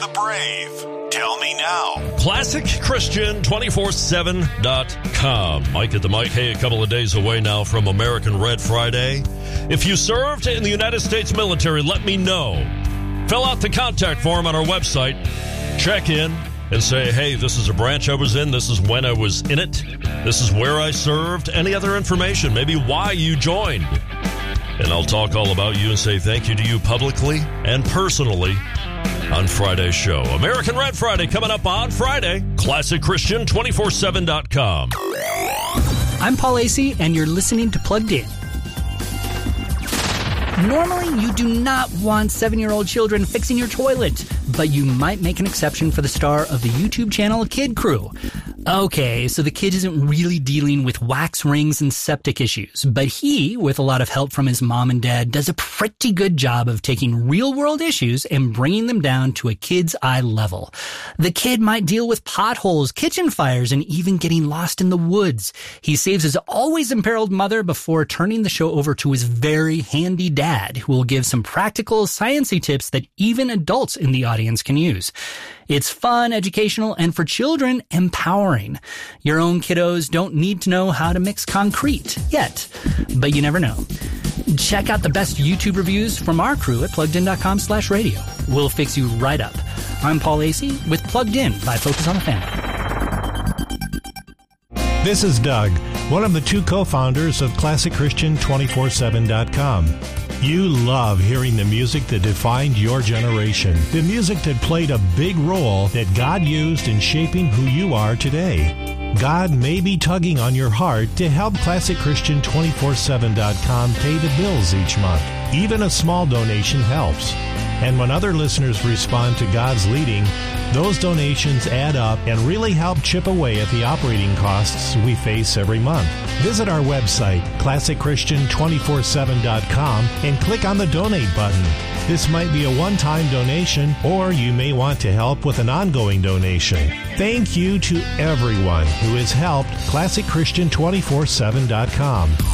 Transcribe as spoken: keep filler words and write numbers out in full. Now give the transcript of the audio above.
the brave. Tell me now. Classic Christian two four seven dot com. Mike at the mic. Hey, a couple of days away now from American Red Friday. If you served in the United States military, let me know. Fill out the contact form on our website. Check in and say, hey, this is a branch I was in. This is when I was in it. This is where I served. Any other information, maybe why you joined. And I'll talk all about you and say thank you to you publicly and personally on Friday's show. American Red Friday coming up on Friday. Classic Christian two four seven dot com. I'm Paul Asay, and you're listening to Plugged In. Normally, you do not want seven-year-old children fixing your toilet, but you might make an exception for the star of the YouTube channel Kid Crew. Okay, so the kid isn't really dealing with wax rings and septic issues, but he, with a lot of help from his mom and dad, does a pretty good job of taking real-world issues and bringing them down to a kid's eye level. The kid might deal with potholes, kitchen fires, and even getting lost in the woods. He saves his always imperiled mother before turning the show over to his very handy dad, who will give some practical, sciencey tips that even adults in the audience can use. It's fun, educational, and for children, empowering. Your own kiddos don't need to know how to mix concrete yet, but you never know. Check out the best YouTube reviews from our crew at pluggedin.com slash radio. We'll fix you right up. I'm Paul Asay with Plugged In by Focus on the Family. This is Doug, one of the two co-founders of Classic Christian two four seven dot com. You love hearing the music that defined your generation, the music that played a big role that God used in shaping who you are today. God may be tugging on your heart to help Classic Christian two four seven dot com pay the bills each month. Even a small donation helps. And when other listeners respond to God's leading, those donations add up and really help chip away at the operating costs we face every month. Visit our website, classic christian two four seven dot com, and click on the donate button. This might be a one-time donation, or you may want to help with an ongoing donation. Thank you to everyone who has helped classic christian two four seven dot com.